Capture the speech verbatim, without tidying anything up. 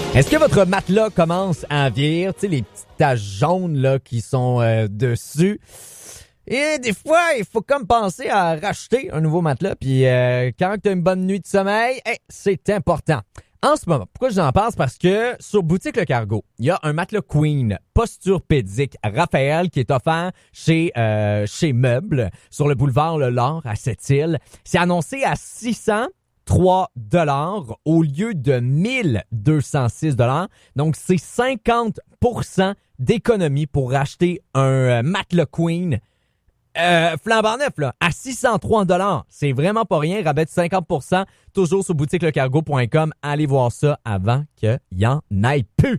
Est-ce que votre matelas commence à vieillir? Tu sais, les petites taches jaunes là qui sont euh, dessus. Et des fois, il faut comme penser à racheter un nouveau matelas. Puis euh, quand tu as une bonne nuit de sommeil, hey, c'est important. En ce moment, pourquoi je vous en parle? C'est parce que sur Boutique Le Cargo, il y a un matelas Queen posturpédique Raphaël qui est offert chez euh, chez Meubles sur le boulevard Le Lard à Sept-Îles. C'est annoncé à six cent trois dollars au lieu de mille deux cent six dollars. Donc, c'est cinquante pour cent d'économie pour acheter un euh, matelas Queen euh, flambant neuf, là, à six cent trois dollars. C'est vraiment pas rien. Rabais de cinquante pour cent, toujours sur boutique le cargo point com. Allez voir ça avant qu'il y en ait plus.